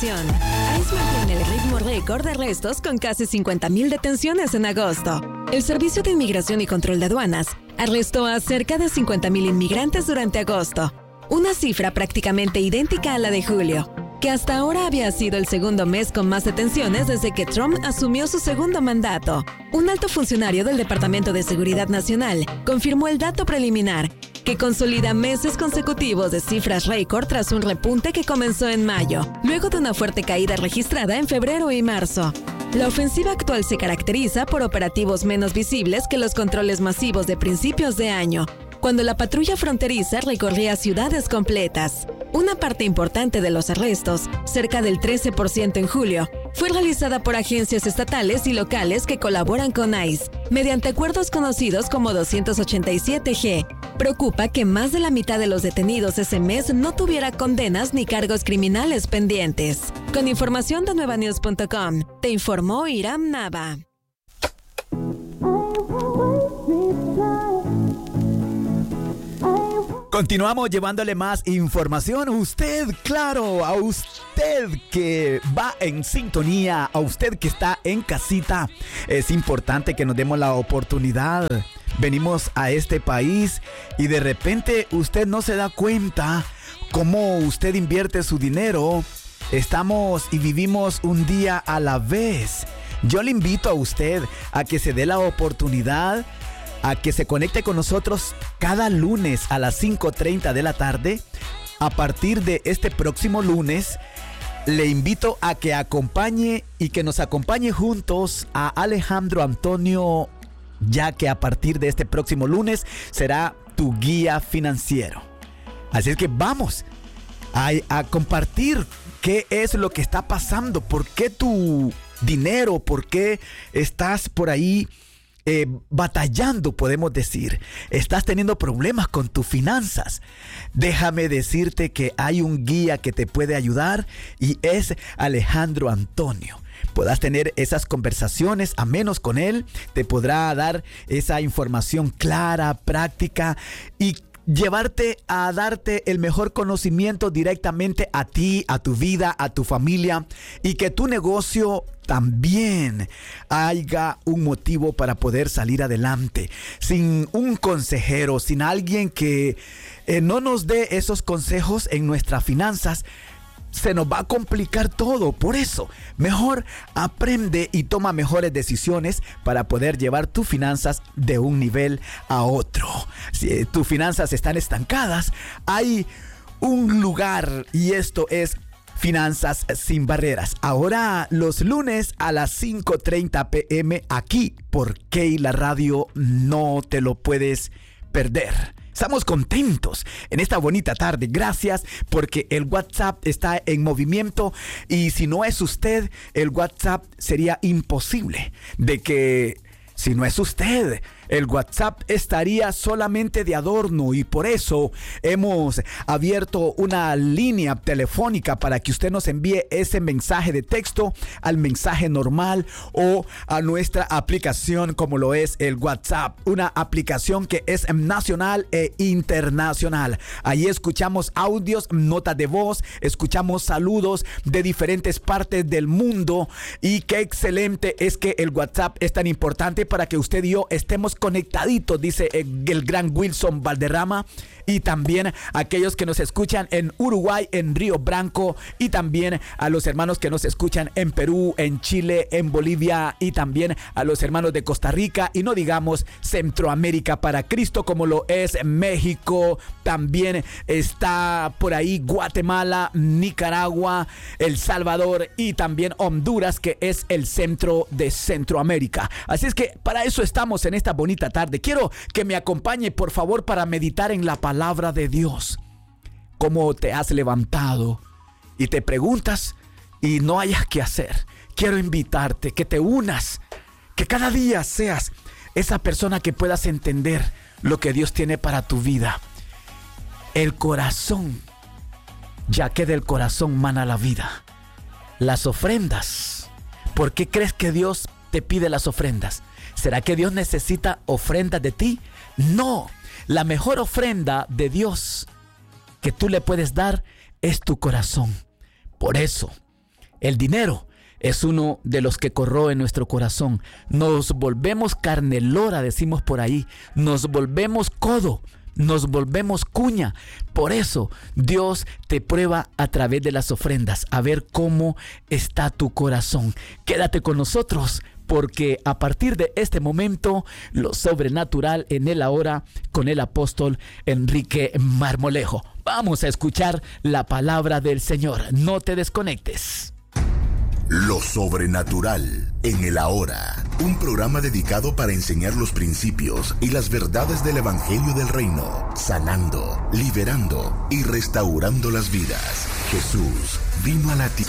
ICE mantiene el ritmo récord de arrestos con casi 50,000 detenciones en agosto. El Servicio de Inmigración y Control de Aduanas arrestó a cerca de 50,000 inmigrantes durante agosto, una cifra prácticamente idéntica a la de julio, que hasta ahora había sido el segundo mes con más detenciones desde que Trump asumió su segundo mandato. Un alto funcionario del Departamento de Seguridad Nacional confirmó el dato preliminar, que consolida meses consecutivos de cifras récord tras un repunte que comenzó en mayo, luego de una fuerte caída registrada en febrero y marzo. La ofensiva actual se caracteriza por operativos menos visibles que los controles masivos de principios de año, cuando la patrulla fronteriza recorría ciudades completas. Una parte importante de los arrestos, cerca del 13% en julio, fue realizada por agencias estatales y locales que colaboran con ICE, mediante acuerdos conocidos como 287G. Preocupa que más de la mitad de los detenidos ese mes no tuviera condenas ni cargos criminales pendientes. Con información de nuevanews.com, te informó Iram Nava. Continuamos llevándole más información. Usted, claro, a usted que va en sintonía, a usted que está en casita, es importante que nos demos la oportunidad. Venimos a este país y de repente usted no se da cuenta cómo usted invierte su dinero. Estamos y vivimos un día a la vez. Yo le invito a usted a que se dé la oportunidad, a que se conecte con nosotros cada lunes a las 5:30 de la tarde. A partir de este próximo lunes, le invito a que acompañe y que nos acompañe juntos a Alejandro Antonio, ya que a partir de este próximo lunes será tu guía financiero. Así es que vamos a compartir qué es lo que está pasando, por qué tu dinero, por qué estás por ahí batallando, podemos decir. Estás teniendo problemas con tus finanzas. Déjame decirte que hay un guía que te puede ayudar y es Alejandro Antonio. Puedas tener esas conversaciones a menos con él, te podrá dar esa información clara, práctica y llevarte a darte el mejor conocimiento directamente a ti, a tu vida, a tu familia, y que tu negocio también haya un motivo para poder salir adelante. Sin un consejero, sin alguien que no nos dé esos consejos en nuestras finanzas, se nos va a complicar todo. Por eso, mejor aprende y toma mejores decisiones para poder llevar tus finanzas de un nivel a otro. Si tus finanzas están estancadas, hay un lugar y esto es Finanzas Sin Barreras. Ahora los lunes a las 5:30 p.m. aquí por Keila Radio, no te lo puedes perder. Estamos contentos en esta bonita tarde. Gracias porque el WhatsApp está en movimiento y si no es usted, el WhatsApp sería imposible de que... Si no es usted, el WhatsApp estaría solamente de adorno y por eso hemos abierto una línea telefónica para que usted nos envíe ese mensaje de texto al mensaje normal o a nuestra aplicación como lo es el WhatsApp, una aplicación que es nacional e internacional. Allí escuchamos audios, notas de voz, escuchamos saludos de diferentes partes del mundo y qué excelente es que el WhatsApp es tan importante para que usted y yo estemos conectaditos, dice el gran Wilson Valderrama, y también aquellos que nos escuchan en Uruguay, en Río Branco, y también a los hermanos que nos escuchan en Perú, en Chile, en Bolivia, y también a los hermanos de Costa Rica, y no digamos Centroamérica para Cristo como lo es México. También está por ahí Guatemala, Nicaragua, El Salvador y también Honduras, que es el centro de Centroamérica. Así es que para eso estamos en esta bonita tarde. Quiero que me acompañe, por favor, para meditar en la palabra de Dios. ¿Cómo te has levantado y te preguntas y no hayas qué hacer? Quiero invitarte que te unas, que cada día seas esa persona que puedas entender lo que Dios tiene para tu vida. El corazón, ya que del corazón mana la vida. Las ofrendas. ¿Por qué crees que Dios te pide las ofrendas? ¿Será que Dios necesita ofrendas de ti? No, la mejor ofrenda de Dios que tú le puedes dar es tu corazón. Por eso, El dinero es uno de los que corroe nuestro corazón. Nos volvemos carnelora, decimos por ahí. Nos volvemos codo. Nos volvemos cuña. Por eso Dios te prueba a través de las ofrendas, a ver cómo está tu corazón. Quédate con nosotros, porque a partir de este momento, lo sobrenatural en el ahora con el apóstol Enrique Marmolejo. Vamos a escuchar la palabra del Señor. No te desconectes. Lo sobrenatural en el ahora, un programa dedicado para enseñar los principios y las verdades del Evangelio del Reino, sanando, liberando y restaurando las vidas. Jesús vino a la tierra.